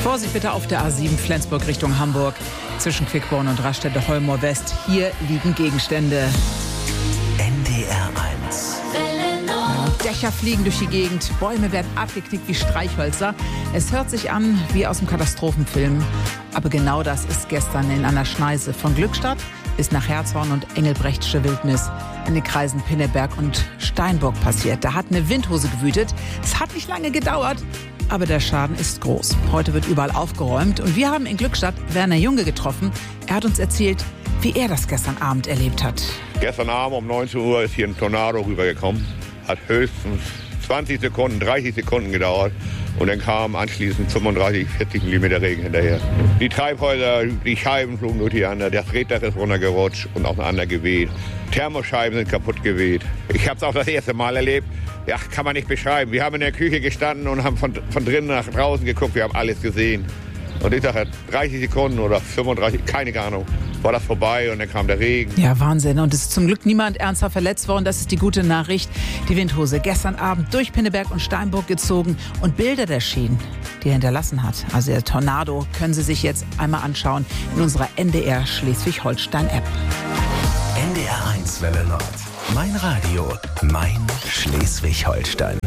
Vorsicht bitte auf der A7 Flensburg Richtung Hamburg. Zwischen Quickborn und Raststätte-Heumor West. Hier liegen Gegenstände. NDR 1. Dächer fliegen durch die Gegend, Bäume werden abgeknickt wie Streichhölzer. Es hört sich an wie aus dem Katastrophenfilm. Aber genau das ist gestern in einer Schneise von Glückstadt bis nach Herzhorn und Engelbrechtsche Wildnis in den Kreisen Pinneberg und Steinburg passiert. Da hat eine Windhose gewütet. Es hat nicht lange gedauert, aber der Schaden ist groß. Heute wird überall aufgeräumt und wir haben in Glückstadt Werner Junge getroffen. Er hat uns erzählt, wie er das gestern Abend erlebt hat. Gestern Abend um 19 Uhr ist hier ein Tornado rübergekommen. Hat höchstens 20 Sekunden, 30 Sekunden gedauert. Und dann kam anschließend 35, 40 Millimeter Regen hinterher. Die Treibhäuser, die Scheiben flogen durcheinander, das Reddach ist runtergerutscht und auseinander geweht. Thermoscheiben sind kaputt geweht. Ich habe es auch das erste Mal erlebt. Ja, kann man nicht beschreiben. Wir haben in der Küche gestanden und haben von drinnen nach draußen geguckt. Wir haben alles gesehen. Und ich sage, 30 Sekunden oder 35, keine Ahnung, war das vorbei und dann kam der Regen. Ja, Wahnsinn. Und es ist zum Glück niemand ernsthaft verletzt worden. Das ist die gute Nachricht. Die Windhose gestern Abend durch Pinneberg und Steinburg gezogen und Bilder der Schäden, die er hinterlassen hat. Also der Tornado können Sie sich jetzt einmal anschauen in unserer NDR Schleswig-Holstein-App. NDR 1 Welle Nord. Mein Radio, mein Schleswig-Holstein.